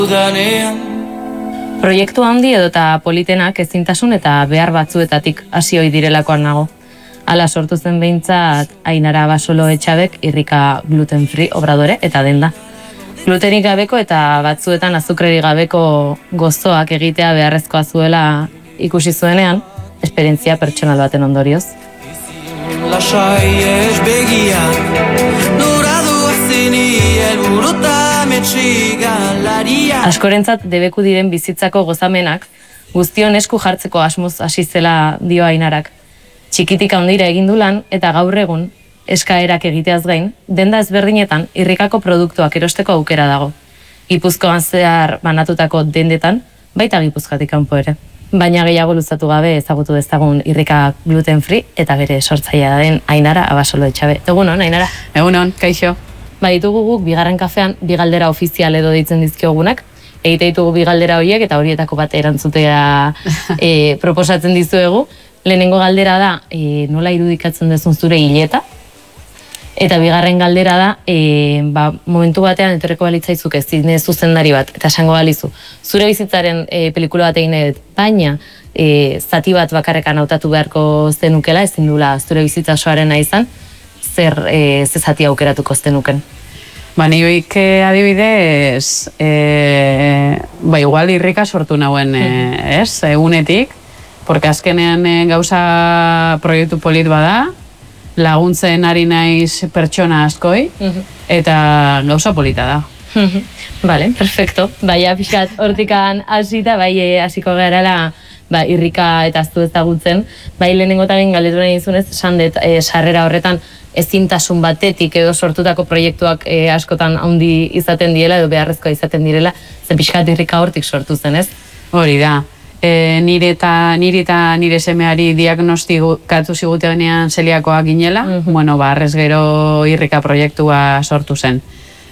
Proiektu handi edota politenak ezintasun eta behar batzuetatik hasi ohi direlakoan nago. Hala sortu zen behintzat Ainara Abasolo Etxabek irrika gluten free obradore eta denda. Glutenik gabeko eta batzuetan azukrerik gabeko gozoak egitea beharrezkoa zuela ikusi zuenean, esperientzia pertsonal baten ondorioz. Askorentzat debeku diren bizitzako gozamenak guztion esku jartzeko asmoz hasi zela dio Ainarak. Txikitik handira egin du lan eta gaur egun eskaerak egiteaz gain, denda ezberdinetan irrikako produktuak erosteko aukera dago. Gipuzkoan zehar banatutako dendetan, baita Gipuzkoatik kanpo ere. Baina gehiago luzatu gabe ezagutu dezagun irrika gluten free eta bere sortzailea den Ainara Abasolo Etxabe. Egunon, Ainara? Egunon, kaixo. Ditugu guk bigarren kafean bi galdera ofizial edo deitzen dizkiogunak. Egite ditugu bi galdera horiek eta horietako bat erantzutea proposatzen dizuegu. Lehenengo galdera da, nola irudikatzen dezun zure hileta? Eta bigarren galdera da, momentu batean etorreko balitzaizuke zine zuzendari bat, eta esango balizu. Zure bizitzaren pelikula bat egin edet, baina zati bat bakarrekan hautatu beharko zenukela, ezin dula zure bizitza osoarena izan, zer zati aukeratuko zenuken? Nioik adibidez, igual irrika sortu nauen, egunetik, porque azkenean gauza proiektu polit bada, laguntzen ari naiz pertsona askoi, eta gauza polita da. Vale, perfecto. Baina pixkat hortikan hasita, hasiko garala irrika eta aztu ezagutzen, lehenengo eta egin galdetu nahi dizunez, esan dut sarrera horretan ezintasun batetik edo sortutako proiektuak askotan handi izaten direla edo beharrezkoa izaten direla, zen pixkat irrika hortik sortu zen, ez? Hori da. Nire eta nire semeari diagnostikatu zigutenean zeliakoak ginela, arrez gero irrika proiektua sortu zen.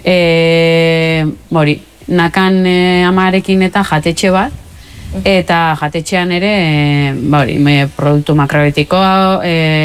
Nakan amarekin eta jatetxe bat, eta jatetxean ere, produktu makrobiotikoa,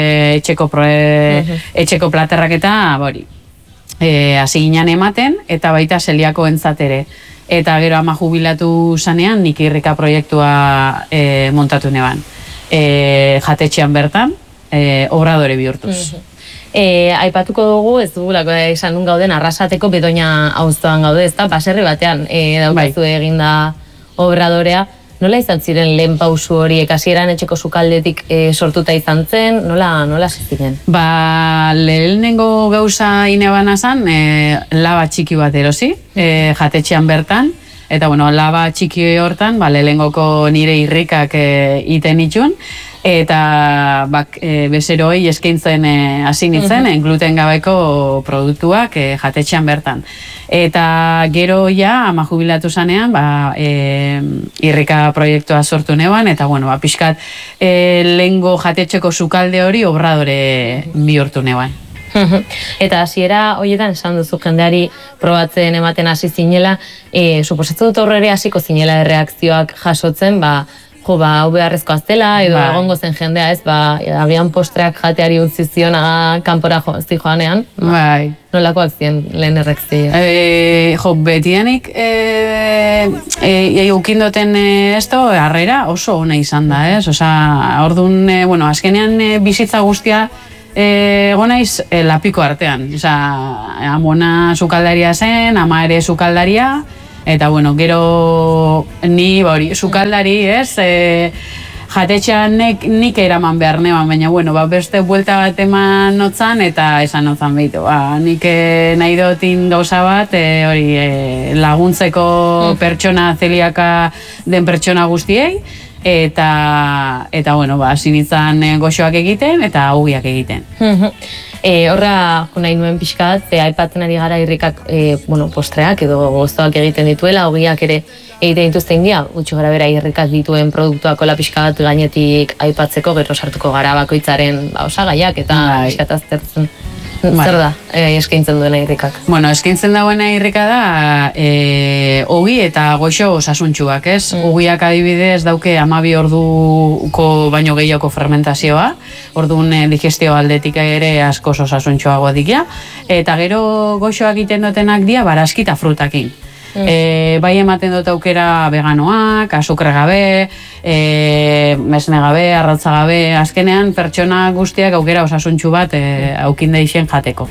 etxeko platerrak eta, hasi ginen ematen, eta baita zeliako entzat ere. Eta gero ama jubilatu zanean, nik irrika proiektua montatu neban. Jatetxean bertan, obradore bihurtuz. Aipatuko dugu, ez dugulako esan nun gauden, Arrasateko Bedoña auzoan gaude, ez da, baserri batean daukazu eginda obradorea. Nola izan ziren lehen pausu horiek, hasieran etxeko sukaldetik sortuta izan zen, nola ziren? Lehenengo gauza inebana zen, laba txiki bat erosi, jatetxean bertan, eta laba txiki hortan, lehenengoko nire irrikak iten itxun, eta bezeroi eskaintzen hasi nintzen, gluten gabeko produktuak jatetxean bertan. Eta gero ama jubilatu zanean, irrika proiektua sortu neban, eta pixkat lehengo jatetxeko sukalde hori obradore bihurtu neban. Eta hasiera horietan esan duzu jendeari probatzen ematen hasi zinela, suposatzen dut horre hasiko zinela erreakzioak jasotzen, hau beharrezkoa zela, edo egongo zen jendea, ez, agian postreak jateari utzi zion kanpora zijoanean. Nolakoak ziren lehen erreakzioa? Betianik eukindoten harrera oso ona izan da, ez? Orduan, azkenean bizitza guztia egonaiz lapiko artean. Amona sukaldaria zen, ama ere sukaldaria, eta gero ni sukaldari, ez, jatetxean nik eraman behar neban, baina beste buelta bat eman notzan eta esan notzan behitu. Nik nahi dutin gauza bat, laguntzeko pertsona zeliaka den pertsona guztiei, eta hasi nintzen goxoak egiten eta augiak egiten. Horra nahi nuen pixka bat, aipatzen ari gara irrikak postreak edo gozoak egiten dituela, augiak ere egiten dituzten dira, gutxi gara bera irrikak dituen produktuak hola pixka bat gainetik aipatzeko, gero sartuko gara bakoitzaren osagaiak eta pixka aztertzen. Zer da eskaintzen duena irrikak? Eskaintzen duena irrika da ogi eta goxo osasuntxuak, ez? Ogiak adibidez dauke 12 orduko baino gehiago fermentazioa, orduan digestio aldetik ere askoz osasuntxuagoa dikia, eta gero goxoak egiten dutenak dira barazki eta frutakin. Bai ematen dut aukera veganoak, azukre gabe, mesne gabe, arrautza gabe, azkenean pertsona guztiak aukera osasuntsu bat aukin deixen jateko.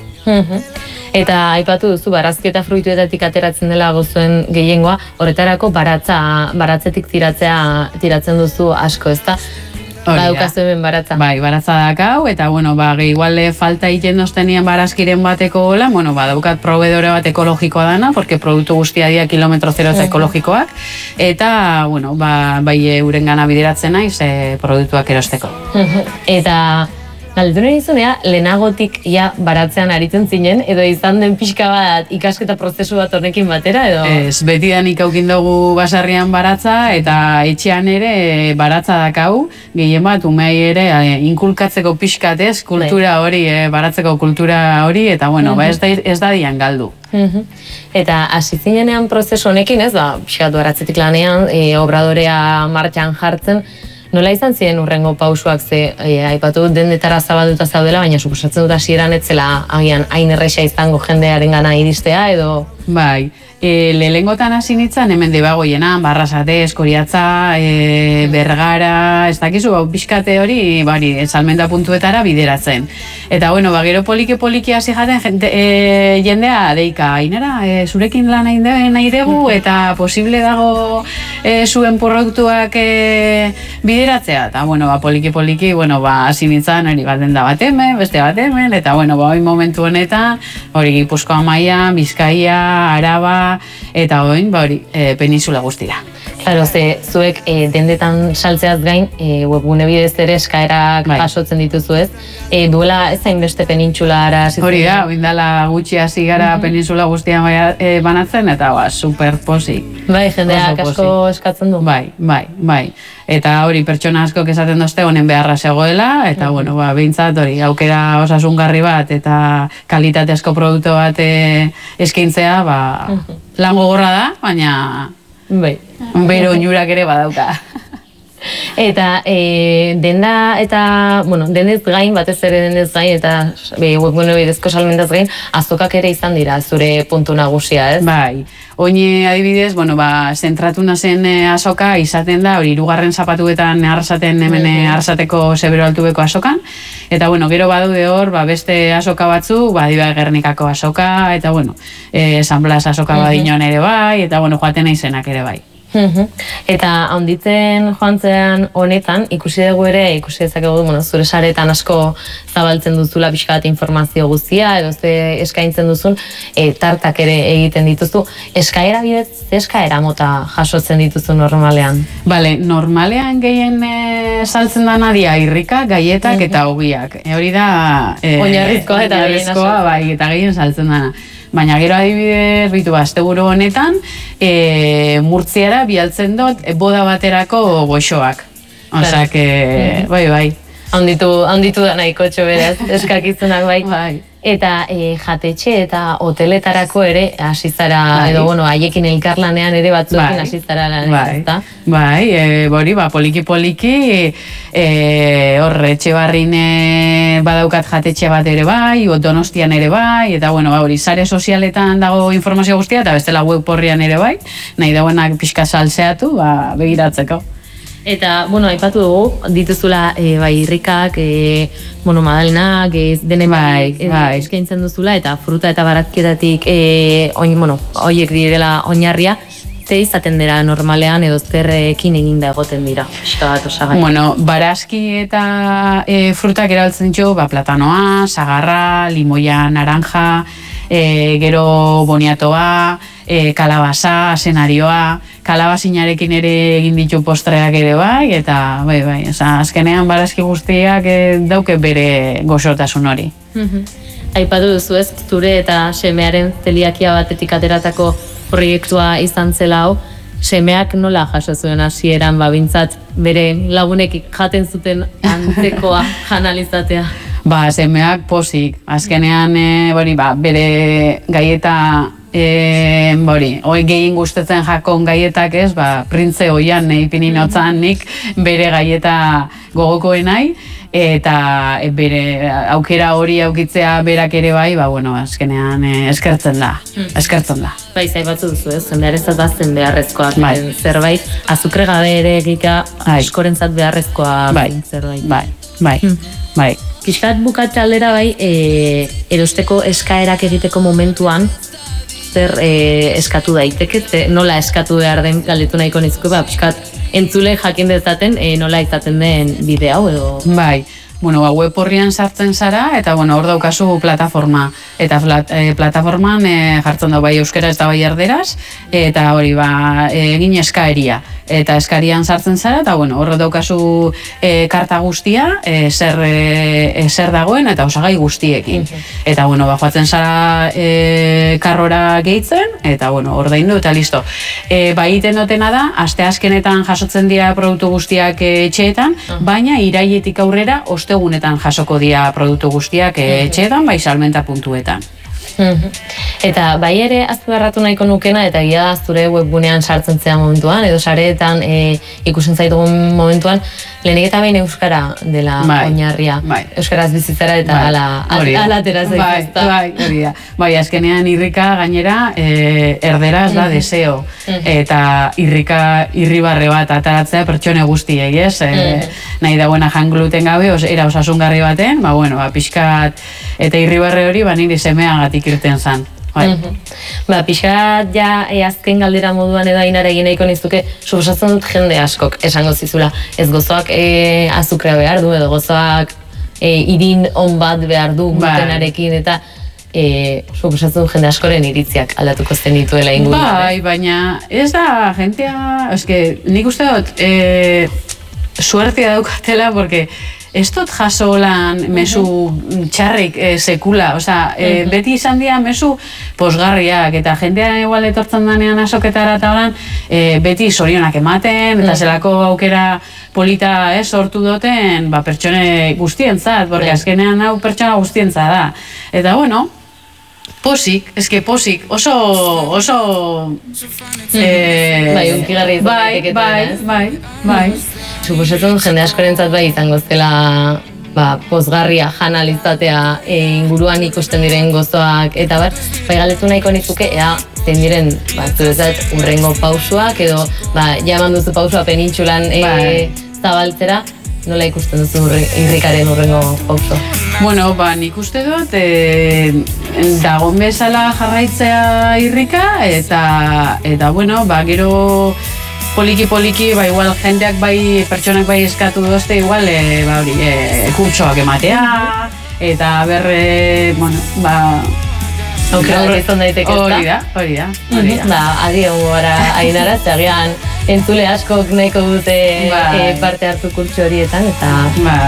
Eta aipatu duzu, barazki eta fruituetatik ateratzen dela gozuen gehiengoa, horretarako baratzetik tiratzen duzu asko, ezta? Badaukazu hemen baratza. Bai, baratza dakau, eta bueno, igual falta egiten doztenien barazkiren bateko gola, bueno, badaukat proveedore bat ekologikoa dana, porque produktu guztia dira kilometro zero eta ekologikoak, eta, bueno, bai euren gana bideratzen naiz produktuak erosteko. Eta galdetu nahi izunea, lehenagotik baratzean aritzen zinen, edo izan den pixka bat ikasketa prozesu bat honekin batera, edo? Ez, betidanik aukin dugu basarrian baratza, eta etxean ere baratza dakau, gehien bat, umei ere inkulkatzeko pixkatez, kultura hori, baratzeko kultura hori, eta bueno, ez da dian galdu. Eta hasi zinenean prozesu honekin, ez da, pixkatu baratzetik lanean, obradorea martxan jartzen, nola izan ziren urrengo pausuak, ze aipatu dendetara zabalduta zaudela, baina suposatzen dut hasieran ez zela agian hain erresa izango jendearen gana iristea, edo? Bai, lehengotan hasi nintzen, hemen debagoienan, Barrasate, Eskoriatza, Bergara, ez dakizu, pixkate hori, salmenta puntuetara bideratzen. Eta, bueno, gero poliki hasi jaten jendea deika, ainera, zurekin lan nahi dugu, eta posible dago zuen produktuak bideratzea. Eta, bueno, poliki, hasi nintzen, hori bat denda bat hemen, beste bat hemen, eta, bueno, hori momentu honetan, hori Gipuzkoa Mailan, Bizkaia, Araba, eta oin, peninsula guztira. Claro, zuek dendetan saltzeaz gain, webgune bidez ere eskaerak jasotzen dituzu, ez? Duela ez hainbeste penintsulara hasi. Hori da, oindala gutxi hasi gara peninsula guztian banatzen, eta super pozik. Bai, jendeak asko eskatzen du. Bai. Eta hori pertsona asko esaten dozte honen beharra zegoela, eta bueno, behintzat hori, aukera osasungarri bat eta kalitatezko produktu bat eskaintzea, lan gogorra da, baina bero onurak ere badauka. Eta denda eta, bueno, dendez gain, batez ere dendez gain, eta webgune bidezko salmentaz gain, azokak ere izan dira, zure puntu nagusia, ez? Bai, oin adibidez, bueno, zentratu nazen azoka izaten da, hori 2. zapatuetan arrasaten hemen arrasateko Zebero Altubeko azokan, eta bueno, gero badude hor, beste azoka batzu, diba Gernikako azoka, eta bueno, San Blas azoka badinon ere bai, eta bueno, joaten naizenak ere bai. Eta handitzen joan zean honetan, ikusi dezakegu, zure saretan asko zabaltzen duzula pixka bat informazio guztia, edo ze eskaintzen duzun, tartak ere egiten dituzu. Eskaera bidez, ze eskaera mota jasotzen dituzu normalean? Bale, normalean gehien saltzen dana dia irrikak, gaietak eta ogiak. Hori da... Oinarrizkoa eta gehien saltzen dana. Baina gero adibidez, asteburu honetan, Murtziara bialtzen dut boda baterako goxoak. Osak, bai. Handitu da nahiko beraz, eskakizunak bai. Eta jatetxe eta hoteletarako ere hasi zara, edo haiekin elkarlanean ere batzuekin hasi zara lan, ezta? Bai, poliki, hor Etxebarrin badaukat jatetxe bat ere bai, Donostian ere bai, eta hori sare sozialetan dago informazio guztia, eta bestela web horrian ere bai, nahi dauenak pixka salseatu, begiratzeko. Eta, aipatu dugu, dituzula irrikak, madalenak, denen eskaintzen duzula, eta fruta eta barazkietatik horiek direla oinarria, ze izaten dira normalean edo zerrekin eginda egoten dira, pixka bat osagai? Barazki eta frutak erabiltzen ditu, platanoa, sagarra, limoia, naranja, gero boniatoa, kalabasa, senarioa, kalabazinarekin ere egin ditu postreak ere bai, eta bai, azkenean barazki guztiak dauke bere goxotasun hori. Aipatu duzu ez, zure eta semearen zeliakia batetik ateratako proiektua izan zela hau, semeak nola jaso zuen hasieran bintzat bere lagunek jaten zuten antzekoa janalizatea? Ba, semeak pozik. Azkenean, bere gaieta gehien gustatzen jakon gaietak ez, printze hoian ipinin otzan nik bere gaieta gogokoen nahi, eta bere aukera hori aukitzea berak ere bai, azkenean eskertzen da. Bai, zaibatzu duzu ez, jendearezat bazten beharrezkoak zerbait, azukre gabe ere egika askorentzat beharrezkoa zerbait. Bai. Pixkat bukatze aldera erosteko eskaerak egiteko momentuan, zer eskatu daiteke, nola eskatu behar den galdetu nahiko nizko, pixkat entzule jakin dezaten nola izaten den bide hau edo... Bai, web horrian sartzen zara, eta hor daukazu plataforma. Eta plataforman jartzen da bai euskera ez da bai erderaz, eta hori egin eskaeria. Eta eskarian sartzen zara, eta hor daukazu karta guztia, zer dagoen, eta osagai guztiekin. Eta joatzen zara karrora gehitzen, eta ordaindu eta listo. Egiten dutena da, asteazkenetan jasotzen dira produktu guztiak etxeetan, baina irailetik aurrera ostegunetan jasoko dira produktu guztiak etxeetan, bai salmenta puntuetan. Eta bai ere azpimarratu nahiko nukena, eta egia zure webgunean sartzen zea momentuan, edo sareetan ikusten zaitugun momentuan, lehenik eta behin euskara dela oinarria. Euskaraz bizitzara eta ala atera zaituzta. Hori da. Bai, azkenean irrika gainera erderaz da deseo. Eta irribarre bat ataratzea pertsone guztiei, ez? Nahi dagoena jan gluten gabe, era osasungarri baten, pixkat eta irribarre hori niri semeagatik irten zan. Pixkat ja azken galdera moduan edo Ainara egin nahiko nizuke, suposatzen dut jende askok esango zizula, ez gozoak azukrea behar du, edo gozoak irin on bat behar du glutenarekin, eta suposatzen dut jende askoren iritziak aldatuko zen dituela inguruan. Bai, baina ez da jentea, nik uste dut suertea daukatela, porque ez dut jaso lan mesu txarrik sekula, beti izan dira mesu posgarriak, eta jendea igual etortzen danean asoketara eta horan, beti zorionak ematen, eta zelako aukera polita sortu duten pertsone guztientzat, porque azkenean hau pertsona guztientzat da. Eta posik, oso... unkigarri izan daiteketan, bai. Suposatzen jende askorentzat izango zela pozgarria janalizatea inguruan ikusten diren gozoak, eta galdetu nahiko nizuke, ea zein diren, zuretzat, urrengo pausuak, edo jaman duzu pausua penintxulan zabaltzera, nola ikusten duzu irrikaren urrengo pauso? Nik uste dut, dagon bezala jarraitzea irrika, eta gero poliki, igual jendeak pertsonak eskatu dozte, igual, kurtsoak ematea, eta aukera izan daiteke ezta? Hori da. Adi hongo gara Ainara, zeagian entzule askok nahiko dute parte hartu kurtso horietan, eta...